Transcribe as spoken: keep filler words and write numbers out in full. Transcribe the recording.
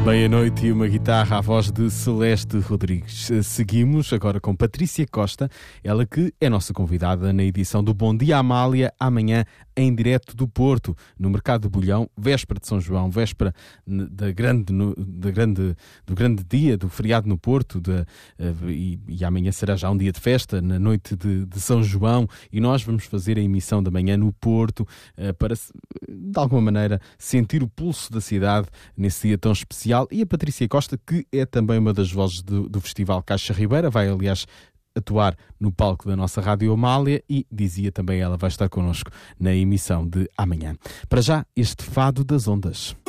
Meia-noite e uma guitarra à voz de Celeste Rodrigues. Seguimos agora com Patrícia Costa, ela que é nossa convidada na edição do Bom Dia Amália, amanhã em direto do Porto, no Mercado do Bolhão, véspera de São João, véspera da grande, da grande, do grande dia do feriado no Porto, de, e, e amanhã será já um dia de festa, na noite de, de São João, e nós vamos fazer a emissão da manhã no Porto, para, de alguma maneira, sentir o pulso da cidade nesse dia tão especial. E a Patrícia Costa, que é também uma das vozes do, do Festival Caixa Ribeira, vai aliás atuar no palco da nossa Rádio Amália e, dizia também ela, vai estar connosco na emissão de amanhã. Para já, este Fado das Ondas.